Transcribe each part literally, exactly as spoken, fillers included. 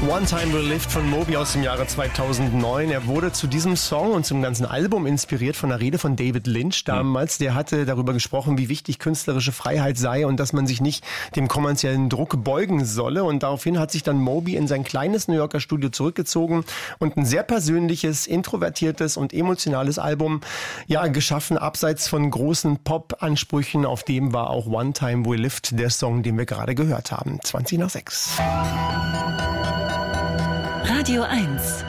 One Time We Lived von Moby aus dem Jahre zweitausendneun. Er wurde zu diesem Song und zum ganzen Album inspiriert von einer Rede von David Lynch damals. Der hatte darüber gesprochen, wie wichtig künstlerische Freiheit sei und dass man sich nicht dem kommerziellen Druck beugen solle. Und daraufhin hat sich dann Moby in sein kleines New Yorker Studio zurückgezogen und ein sehr persönliches, introvertiertes und emotionales Album ja geschaffen, abseits von großen Pop-Ansprüchen. Auf dem war auch One Time We Lived, der Song, den wir gerade gehört haben. zwanzig nach sechs. Radio eins.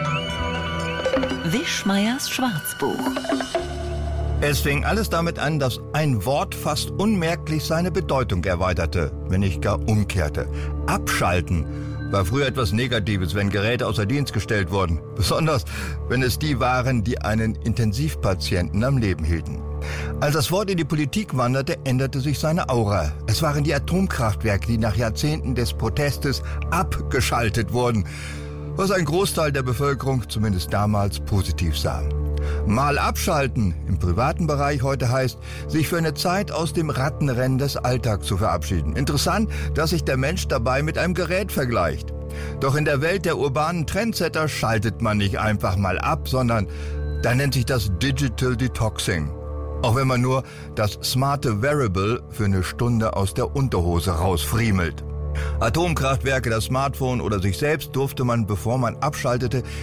Wischmeiers Schwarzbuch. Es fing alles damit an, dass ein Wort fast unmerklich seine Bedeutung erweiterte, wenn nicht gar umkehrte. Abschalten war früher etwas Negatives, wenn Geräte außer Dienst gestellt wurden. Besonders, wenn es die waren, die einen Intensivpatienten am Leben hielten. Als das Wort in die Politik wanderte, änderte sich seine Aura. Es waren die Atomkraftwerke, die nach Jahrzehnten des Protestes abgeschaltet wurden, was ein Großteil der Bevölkerung zumindest damals positiv sah. Mal abschalten im privaten Bereich heute heißt, sich für eine Zeit aus dem Rattenrennen des Alltags zu verabschieden. Interessant, dass sich der Mensch dabei mit einem Gerät vergleicht. Doch in der Welt der urbanen Trendsetter schaltet man nicht einfach mal ab, sondern da nennt sich das Digital Detoxing. Auch wenn man nur das smarte Wearable für eine Stunde aus der Unterhose rausfriemelt. Atomkraftwerke, das Smartphone oder sich selbst durfte man, bevor man abschaltete,